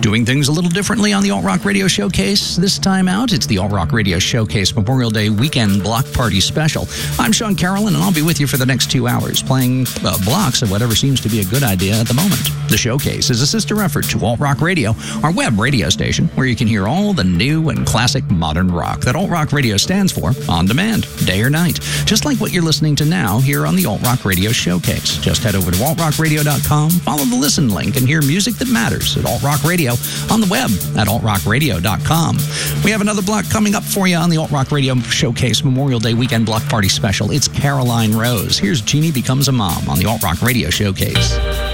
Doing things a little differently on the Alt Rock Radio Showcase this time out. It's the Alt Rock Radio Showcase Memorial Day Weekend Block Party Special. I'm Sean Carolyn, and I'll be with you for the next 2 hours, playing blocks of whatever seems to be a good idea at the moment. The Showcase is a sister effort to Alt Rock Radio, our web radio station, where you can hear all the new and classic modern rock that Alt Rock Radio stands for on demand, day or night. Just like what you're listening to now here on the Alt Rock Radio Showcase. Just head over to altrockradio.com, follow the listen link, and hear music that matters at Alt Rock Radio on the web at altrockradio.com. We have another block coming up for you on the Alt Rock Radio Showcase Memorial Day Weekend Block Party Special. It's Caroline Rose. Here's Jeannie Becomes a Mom on the Alt Rock Radio Showcase.